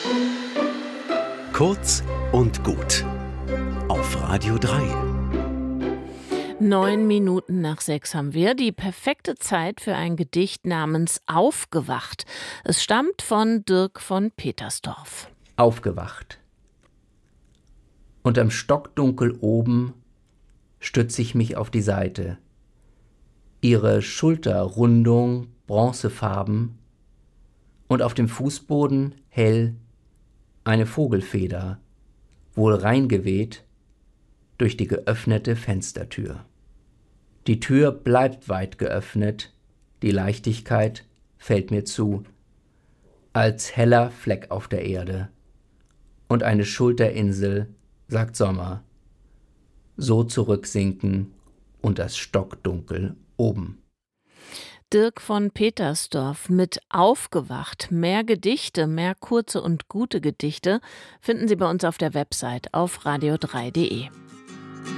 Kurz und gut auf Radio 3. 6:09 haben wir. Die perfekte Zeit für ein Gedicht namens Aufgewacht. Es stammt von Dirk von Petersdorf. Aufgewacht. Unterm Stockdunkel oben stütze ich mich auf die Seite. Ihre Schulterrundung bronzefarben und auf dem Fußboden hell eine Vogelfeder, wohl reingeweht durch die geöffnete Fenstertür. Die Tür bleibt weit geöffnet, die Leichtigkeit fällt mir zu, als heller Fleck auf der Erde, und eine Schulterinsel sagt Sommer, so zurücksinken und das Stockdunkel oben. Dirk von Petersdorf mit Aufgewacht. Mehr Gedichte, mehr kurze und gute Gedichte finden Sie bei uns auf der Website auf radio3.de.